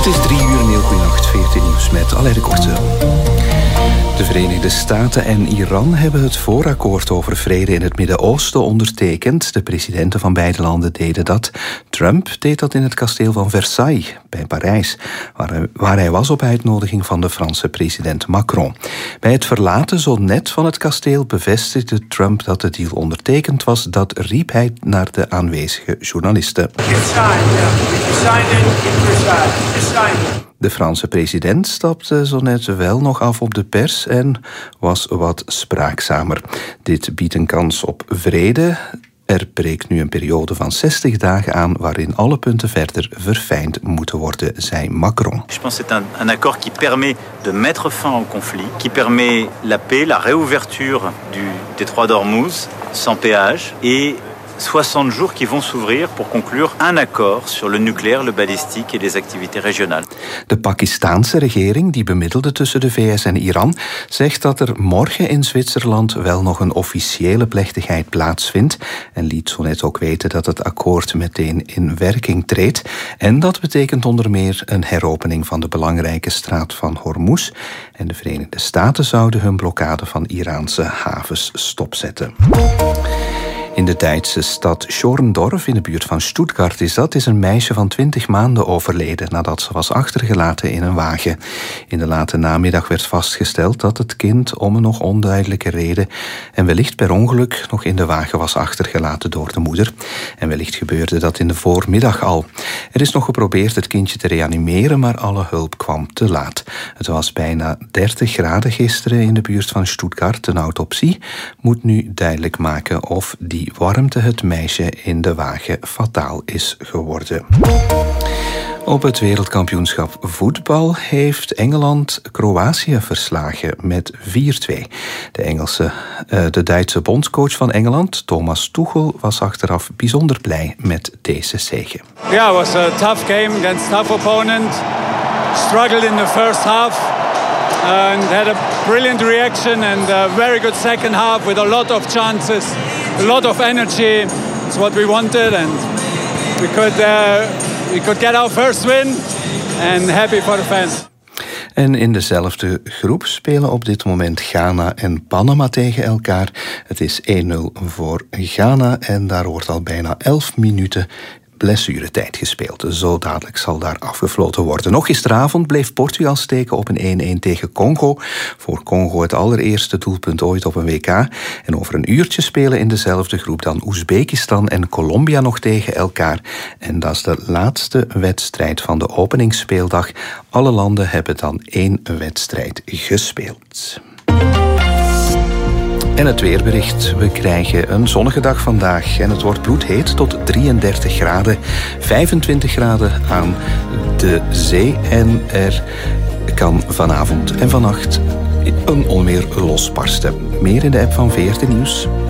Het is 3 uur, een heel goeienacht, 14 nieuws met Alain de Korte. De Verenigde Staten en Iran hebben het voorakkoord over vrede in het Midden-Oosten ondertekend. De presidenten van beide landen deden dat. Trump deed dat in het kasteel van Versailles bij Parijs, waar hij was op uitnodiging van de Franse president Macron. Bij het verlaten zo net van het kasteel bevestigde Trump dat de deal ondertekend was. Dat riep hij naar de aanwezige journalisten. De Franse president stapte zo net wel nog af op de pers en was wat spraakzamer. Dit biedt een kans op vrede. Er breekt nu een periode van 60 dagen aan waarin alle punten verder verfijnd moeten worden, zei Macron. Je pense que c'est un accord qui permet de mettre fin au conflit, qui permet la paix, la réouverture du détroit d'Ormuz sans péage et 60 jours qui vont s'ouvrir pour conclure un accord sur le nucléaire, le balistique et les activités régionales. De Pakistaanse regering, die bemiddelde tussen de VS en Iran, zegt dat er morgen in Zwitserland wel nog een officiële plechtigheid plaatsvindt en liet zo net ook weten dat het akkoord meteen in werking treedt. En dat betekent onder meer een heropening van de belangrijke straat van Hormuz. En de Verenigde Staten zouden hun blokkade van Iraanse havens stopzetten. In de Duitse stad Schorndorf, in de buurt van Stuttgart is een meisje van 20 maanden overleden nadat ze was achtergelaten in een wagen. In de late namiddag werd vastgesteld dat het kind om een nog onduidelijke reden en wellicht per ongeluk nog in de wagen was achtergelaten door de moeder. En wellicht gebeurde dat in de voormiddag al. Er is nog geprobeerd het kindje te reanimeren, maar alle hulp kwam te laat. Het was bijna 30 graden gisteren in de buurt van Stuttgart. Een autopsie moet nu duidelijk maken of die warmte het meisje in de wagen fataal is geworden. Op het wereldkampioenschap voetbal heeft Engeland Kroatië verslagen met 4-2. De Duitse bondscoach van Engeland, Thomas Tuchel, was achteraf bijzonder blij met deze zege. Yeah, it was a tough game against a tough opponent. Struggled in the first half and had a brilliant reaction and a very good second half with a lot of chances, a lot of energy. It's what we wanted and we could get our first win and happy for the fans. En in dezelfde groep spelen op dit moment Ghana en Panama tegen elkaar. Het is 1-0 voor Ghana en daar wordt al bijna 11 minuten blessuretijd gespeeld. Zo dadelijk zal daar afgefloten worden. Nog gisteravond bleef Portugal steken op een 1-1 tegen Congo. Voor Congo het allereerste doelpunt ooit op een WK. En over een uurtje spelen in dezelfde groep dan Oezbekistan en Colombia nog tegen elkaar. En dat is de laatste wedstrijd van de openingsspeeldag. Alle landen hebben dan 1 wedstrijd gespeeld. En het weerbericht. We krijgen een zonnige dag vandaag en het wordt bloedheet tot 33 graden. 25 graden aan de zee en er kan vanavond en vannacht een onweer losbarsten. Meer in de app van VRT Nieuws.